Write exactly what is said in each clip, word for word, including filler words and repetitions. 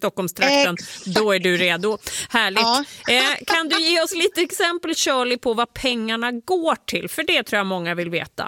Stockholmstrakten, Exakt. då är du redo. Härligt. Ja. Eh, kan du ge oss lite exempel, Shirley, på vad pengarna går till? För det tror jag många vill veta.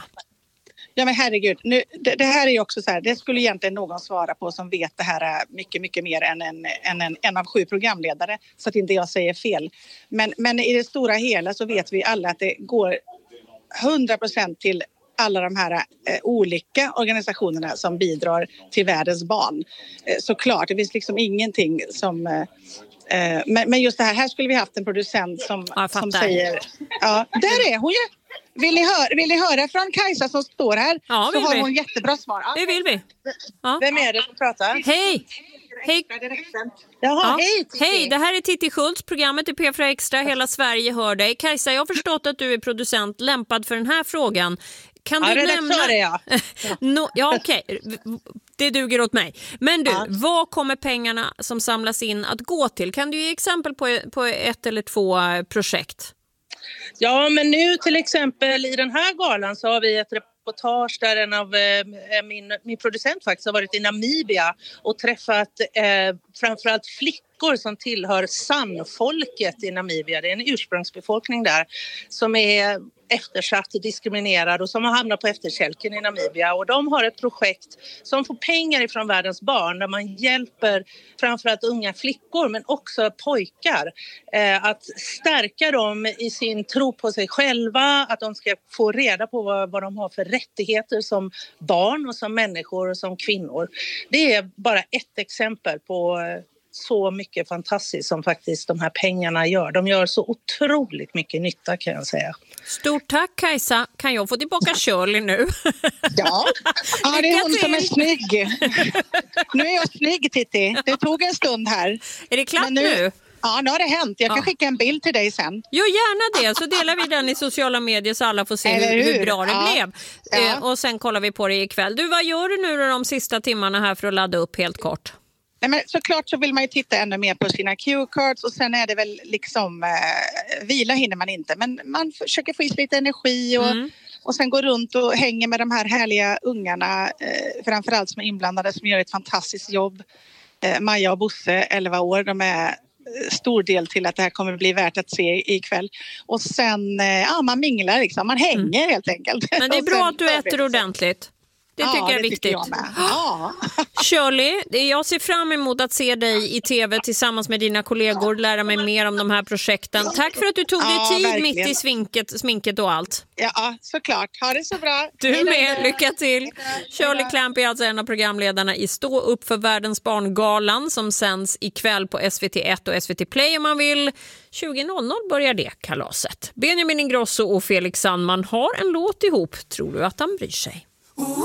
Ja men herregud, nu, det, det här är ju också så här, det skulle egentligen någon svara på som vet det här mycket, mycket mer än en, än en, en av sju programledare. Så att inte jag säger fel. Men, men i det stora hela så vet vi alla att det går hundra procent till alla de här eh, olika organisationerna som bidrar till världens barn. Eh, såklart, det finns liksom ingenting som... Eh, eh, men, men just det här, här skulle vi haft en producent som, Ja, som säger... Ja, där är hon ju! Vill ni, höra, vill ni höra från Kajsa som står här? Ja, så har vi. hon jättebra svar. Ja. Det vill vi. Ja. Vem är det som pratar? Hej! Hej! Jaha, Ja. hej Titti. Hej, det här är Titti Schultz, programmet är P fyra Extra, hela Sverige hör dig. Kajsa, jag har förstått att du är producent lämpad för den här frågan. Kan Ja, du redaktör nämna... är jag. no, ja, okej. Det duger åt mig. Men du, Ja. vad kommer pengarna som samlas in att gå till? Kan du ge exempel på, på ett eller två projekt? Ja, men nu till exempel i den här galan så har vi ett reportage där en av eh, min, min producent faktiskt har varit i Namibia och träffat eh, framförallt flickor som tillhör San-folket i Namibia. Det är en ursprungsbefolkning där som är eftersatt, diskriminerad och som har hamnat på efterkälken i Namibia. Och de har ett projekt som får pengar ifrån världens barn där man hjälper framförallt unga flickor men också pojkar eh, att stärka dem i sin tro på sig själva, att de ska få reda på vad, vad de har för rättigheter som barn och som människor och som kvinnor. Det är bara ett exempel på eh, så mycket fantastiskt som faktiskt de här pengarna gör. De gör så otroligt mycket nytta kan jag säga. Stort tack Kajsa. Kan jag få tillbaka Shirley nu? Ja, ja det är hon som är snygg. Nu är jag snygg Titti. Det tog en stund här. Är det klart nu, nu? Ja, nu har det hänt. Jag kan Ja. skicka en bild till dig sen. Jo, gärna det. Så delar vi den i sociala medier så alla får se Eller hur, hur hur? bra det Ja. blev. Ja. Eh, och sen kollar vi på det ikväll. Du, vad gör du nu de sista timmarna här för att ladda upp helt kort? Nej, men såklart så vill man ju titta ännu mer på sina cue-cards och sen är det väl liksom eh, vila hinner man inte men man försöker få i sig lite energi och, Mm. och sen gå runt och hänga med de här härliga ungarna eh, framförallt som är inblandade som gör ett fantastiskt jobb. Eh, Maja och Bosse, elva år, de är stor del till att det här kommer bli värt att se ikväll. Och sen, eh, ja man minglar liksom, man hänger mm. helt enkelt. Men det är Och bra sen att du äter ordentligt. Det tycker ja, jag är det viktigt. tycker jag med. Ja. Shirley, jag ser fram emot att se dig i tv tillsammans med dina kollegor, lära mig mer om de här projekten. Tack för att du tog dig Ja, tid verkligen. mitt i sminket, sminket och allt. Ja, såklart. Ha det så bra. Du Hej då. med, lycka till. Shirley Clamp är alltså en av programledarna i Stå upp för världens barngalan som sänds ikväll på S V T ett och S V T Play om man vill. tjugo noll noll börjar det kalaset. Benjamin Ingrosso och Felix Sandman har en låt ihop. Tror du att han bryr sig?